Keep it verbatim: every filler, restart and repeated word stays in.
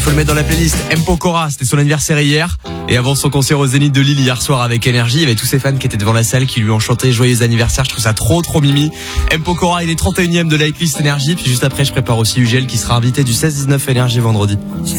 Faut le mettre dans la playlist. M. Pokora, c'était son anniversaire hier. Et avant son concert au Zénith de Lille hier soir avec Énergie, il y avait tous ses fans qui étaient devant la salle qui lui ont chanté joyeux anniversaire. Je trouve ça trop trop mimi. M. Pokora, il est trente et unième de la hitlist Énergie. Puis juste après, je prépare aussi Ugel qui sera invité du seize dix-neuf Énergie vendredi.